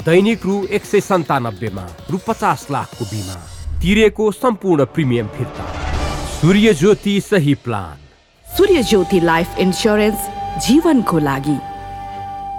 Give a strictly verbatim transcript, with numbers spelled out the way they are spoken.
दैनिक रु एक सय सन्तानब्बेमा रु पचास लाखको बिमा, तिरेको सम्पूर्ण प्रिमियम फिर्ता। सूर्य ज्योति सही प्लान। सूर्य ज्योति लाइफ इन्स्योरेन्स, जीवनको लागि।